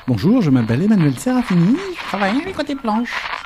Bonjour, je m'appelle Emmanuel Serafini, je travaille avec des planches.